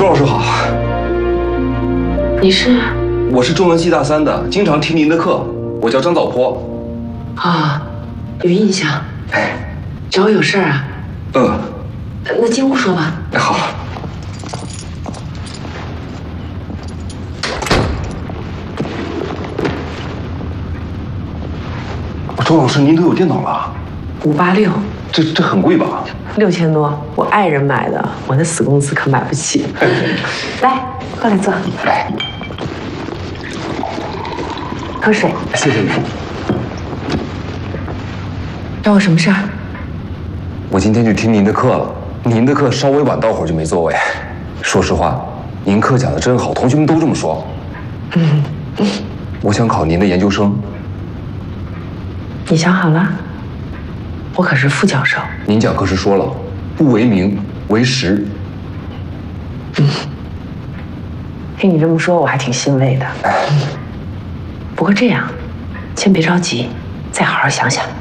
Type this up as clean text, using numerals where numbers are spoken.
周老师好。 你是？ 我是中文系大3的，经常听您的课。我叫张早坡。 啊，有印象。 哎， 找我有事儿啊？ 嗯。 那进屋说吧。 哎，好。周老师，您都有电脑了 ？586。 这很贵吧 ？6000多，我爱人买的，我那死公司可买不起。来，过来坐。 来， 喝水。 谢谢你。 找我什么事儿？ 我今天去听您的课了，您的课稍微晚到会儿就没座位。说实话，您课讲的真好，同学们都这么说。我想考您的研究生。 你想好了？我可是副教授。 您讲课时说了，不为名，为实。 听你这么说，我还挺欣慰的。不过这样，先别着急，再好好想想。